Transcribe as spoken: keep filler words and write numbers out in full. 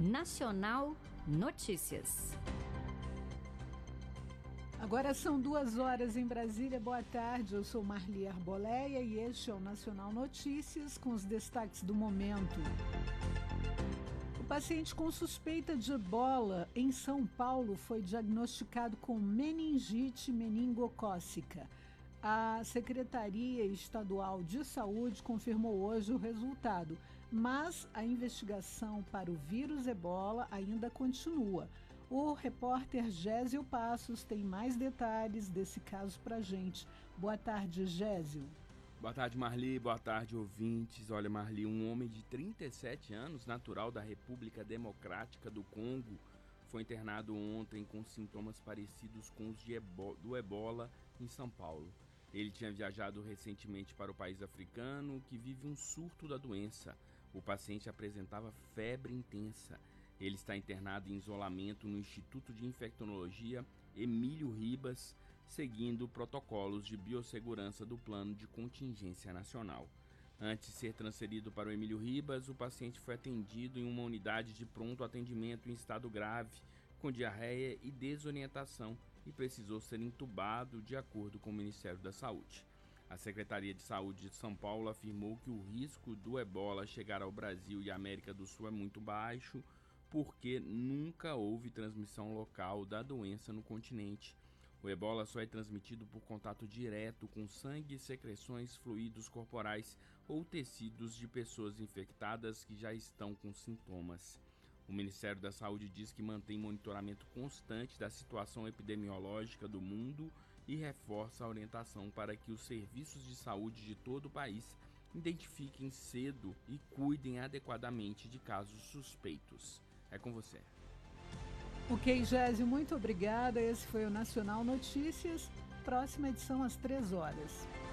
Nacional Notícias. Agora são duas horas em Brasília. Boa tarde, eu sou Marli Arboleia e este é o Nacional Notícias com os destaques do momento. O paciente com suspeita de ebola em São Paulo foi diagnosticado com meningite meningocócica. A Secretaria Estadual de Saúde confirmou hoje o resultado, mas a investigação para o vírus ebola ainda continua. O repórter Gésio Passos tem mais detalhes desse caso pra gente. Boa tarde, Gésio. Boa tarde, Marli. Boa tarde, ouvintes. Olha, Marli, um homem de trinta e sete anos, natural da República Democrática do Congo, foi internado ontem com sintomas parecidos com os de ebo- do ebola em São Paulo. Ele tinha viajado recentemente para o país africano, que vive um surto da doença. O paciente apresentava febre intensa. Ele está internado em isolamento no Instituto de Infectologia Emílio Ribas, seguindo protocolos de biossegurança do Plano de Contingência Nacional. Antes de ser transferido para o Emílio Ribas, o paciente foi atendido em uma unidade de pronto atendimento em estado grave, com diarreia e desorientação, e precisou ser entubado de acordo com o Ministério da Saúde. A Secretaria de Saúde de São Paulo afirmou que o risco do ebola chegar ao Brasil e à América do Sul é muito baixo, porque nunca houve transmissão local da doença no continente. O ebola só é transmitido por contato direto com sangue, secreções, fluidos corporais ou tecidos de pessoas infectadas que já estão com sintomas. O Ministério da Saúde diz que mantém monitoramento constante da situação epidemiológica do mundo e reforça a orientação para que os serviços de saúde de todo o país identifiquem cedo e cuidem adequadamente de casos suspeitos. É com você. Ok, Gésio, muito obrigada. Esse foi o Nacional Notícias. Próxima edição às três horas.